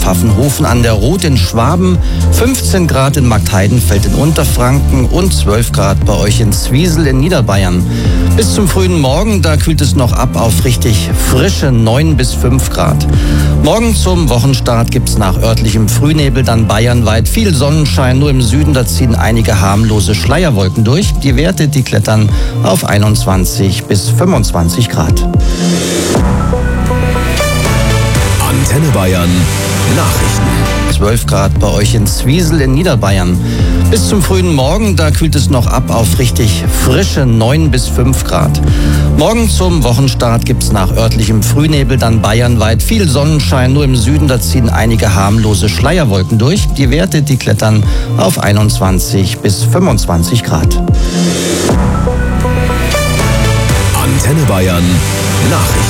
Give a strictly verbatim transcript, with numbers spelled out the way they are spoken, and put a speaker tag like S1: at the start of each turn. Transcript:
S1: Pfaffenhofen an der Ruhr in Schwaben, fünfzehn Grad in Marktheidenfeld in Unterfranken und zwölf Grad bei euch in Zwiesel in Niederbayern. Bis zum frühen Morgen, da kühlt es noch ab auf richtig frische neun bis fünf Grad. Morgen zum Wochenstart gibt's nach örtlichem Frühnebel dann bayernweit viel Sonnenschein. Nur im Süden, da ziehen einige harmlose Schleierwolken durch. Die Werte, die klettern auf einundzwanzig bis fünfundzwanzig Grad.
S2: Antenne Bayern Nachrichten.
S1: zwölf Grad bei euch in Zwiesel in Niederbayern. Bis zum frühen Morgen, da kühlt es noch ab auf richtig frische neun bis fünf Grad. Morgen zum Wochenstart gibt's nach örtlichem Frühnebel dann bayernweit viel Sonnenschein. Nur im Süden, da ziehen einige harmlose Schleierwolken durch. Die Werte, die klettern auf einundzwanzig bis fünfundzwanzig Grad.
S2: Antenne Bayern Nachrichten.